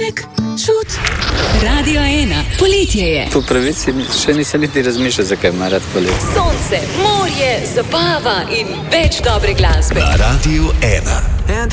Učinek čut. Radio 1, poletje je. Po pravici še nisem niti razmišljal, zakaj ima rad poletje. Sonce, morje, zabava in več dobre glasbe. Na Radio 1.